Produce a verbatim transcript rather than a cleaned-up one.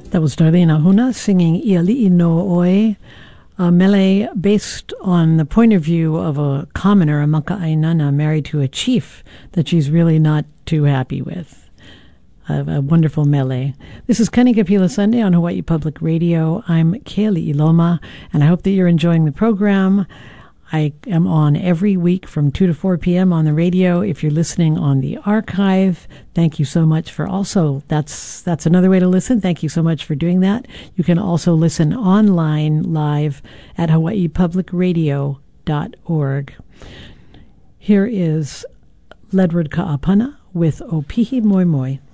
That was Darlene Ahuna singing Iali'i no Oi, a mele based on the point of view of a commoner, a maka'ainana, married to a chief that she's really not too happy with. A, a wonderful mele. This is Kanikapila Sunday on Hawaii Public Radio. I'm Kaylee Iloma, and I hope that you're enjoying the program. I am on every week from two to four p.m. on the radio. If you're listening on the archive, thank you so much for also, that's that's another way to listen. Thank you so much for doing that. You can also listen online live at hawaii public radio dot org. Here is Ledward Ka'apana with Opihi Moi Moi.